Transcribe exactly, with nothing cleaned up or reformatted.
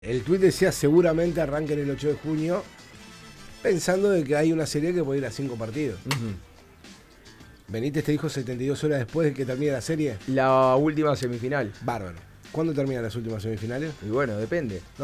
El tuit decía seguramente arranquen el ocho de junio, pensando de que hay una serie que puede ir a cinco partidos. Uh-huh. Benítez te dijo setenta y dos horas después de que termine la serie. La última semifinal. Bárbaro. ¿Cuándo terminan las últimas semifinales? Y bueno, depende.